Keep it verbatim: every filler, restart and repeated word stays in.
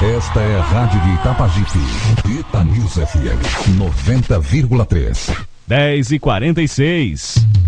Esta é a Rádio de Itapajipe. Ita News F M noventa vírgula três. dez e quarenta e seis.